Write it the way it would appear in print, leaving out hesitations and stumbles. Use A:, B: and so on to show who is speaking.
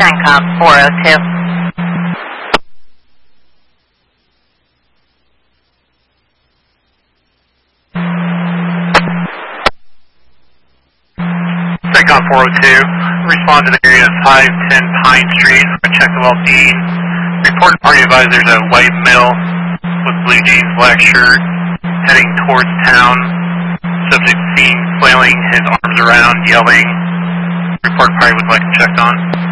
A: CENTCOM 402.
B: CENTCOM 402, respond to the area of 510 Pine Street. We're going to check the well-being. Report party advised there's a white male with blue jeans, black shirt, heading towards town. Subject seen flailing his arms around, yelling. Report party would like to check on.